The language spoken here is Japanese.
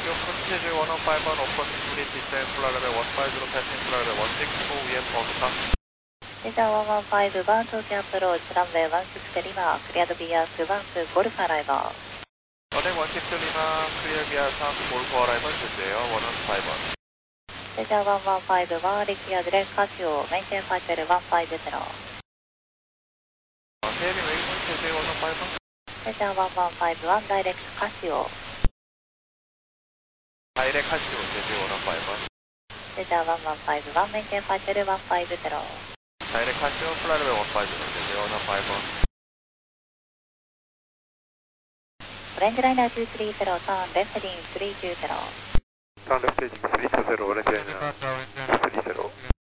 Schedule 105 open fully descend flight level 150 passing flight level 164 VM for contact. メジャー115バー東京アプローチランウェイ16リマークリアドビアスワン2ゴルフアライバー。 Runway 16 Lima clear via South Golf arrival 주세요. 115번. メジャー115はリキアディレクカシオメインテンファイテル150。 Heavy wing schedule 115. メジャー115ダイレクトカシオ。 Direct Casio schedule 115. メジャー115メインテンファイテル150。 Direct Casio flight level 150 schedule 115. オレンジライナー230ターンレフティン320。 ターンレフティン320オレンジライナー230。